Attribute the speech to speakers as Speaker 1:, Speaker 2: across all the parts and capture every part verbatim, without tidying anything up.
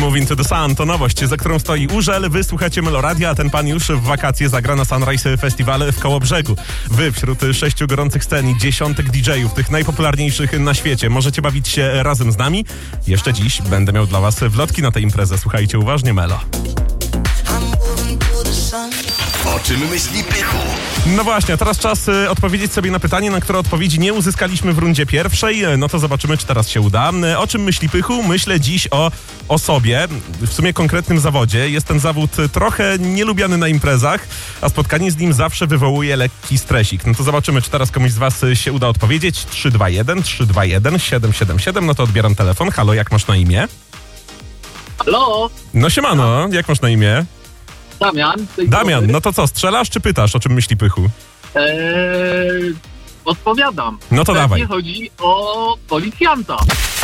Speaker 1: Move Into The Sun to nowość, za którą stoi Urzel. Wy słuchacie Meloradia, a ten pan już w wakacje zagra na Sunrise Festival w Kołobrzegu. Wy wśród sześciu gorących scen i dziesiątek didżejów, tych najpopularniejszych na świecie, możecie bawić się razem z nami. Jeszcze dziś będę miał dla was wlotki na tę imprezę. Słuchajcie uważnie, Melo.
Speaker 2: O czym myśli Pychu?
Speaker 1: No właśnie, a teraz czas y, odpowiedzieć sobie na pytanie, na które odpowiedzi nie uzyskaliśmy w rundzie pierwszej. No to zobaczymy, czy teraz się uda. Y, O czym myśli Pychu? Myślę dziś o osobie, w sumie konkretnym zawodzie. Jest ten zawód y, trochę nielubiany na imprezach, a spotkanie z nim zawsze wywołuje lekki stresik. No to zobaczymy, czy teraz komuś z was y, się uda odpowiedzieć. trzy dwa jeden, trzy dwa jeden, siedem siedem siedem. No to odbieram telefon. Halo, jak masz na imię?
Speaker 3: Halo,
Speaker 1: No siemano, jak masz na imię?
Speaker 3: Damian.
Speaker 1: Damian, no to co, strzelasz czy pytasz, o czym myśli Pychu?
Speaker 3: Eee, odpowiadam.
Speaker 1: No to
Speaker 3: Pewnie
Speaker 1: dawaj.
Speaker 3: chodzi o policjanta.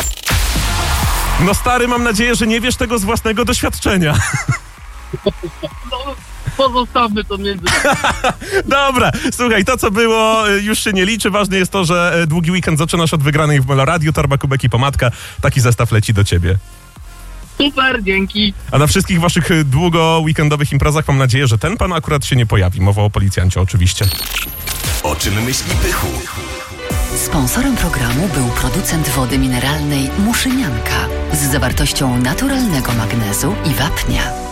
Speaker 1: No stary, mam nadzieję, że nie wiesz tego z własnego doświadczenia.
Speaker 3: No, pozostawmy to między...
Speaker 1: Dobra, słuchaj, to co było już się nie liczy. Ważne jest to, że długi weekend zaczynasz od wygranej w Meloradiu. Torba, kubek i pomadka. Taki zestaw leci do ciebie.
Speaker 3: Super, dzięki.
Speaker 1: A na wszystkich waszych długo weekendowych imprezach mam nadzieję, że ten pan akurat się nie pojawi. Mowa o policjancie oczywiście.
Speaker 2: O czym myśli Pychu?
Speaker 4: Sponsorem programu był producent wody mineralnej Muszynianka z zawartością naturalnego magnezu i wapnia.